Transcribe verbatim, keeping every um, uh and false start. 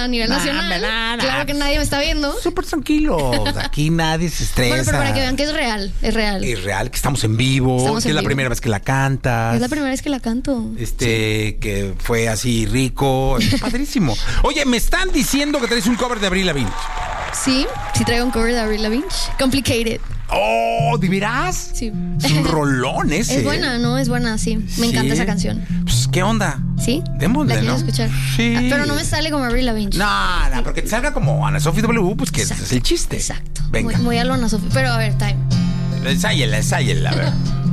a nivel Nah, nacional. nah, nah. Claro que nadie me está viendo. Súper tranquilo. Aquí nadie se estresa. Bueno, pero para que vean que es real, es real. Es real, que estamos en vivo, Estamos que en es la vivo. primera vez que la cantas. Es la primera vez que la canto. Este, que fue así rico. Es padrísimo. Oye, me están diciendo que traes un cover de Avril Lavigne. Sí, sí traigo un cover de Avril Lavigne. Complicated. Oh, ¿de veras? Sí. Es un rolón ese. Es buena, ¿no? Es buena, sí. Me Sí. encanta esa canción. Pues, ¿qué onda? ¿Sí? Démosle, ¿La ¿no? quieres escuchar? Sí. Ah, pero no me sale como Avril Lavigne. No, no, porque te salga como Ana Sophie W, pues que Exacto. es el chiste. Exacto. Venga. Muy, muy a lo Ana Sophie. Pero a ver, time. Ensáyela, ensáyela, a ver.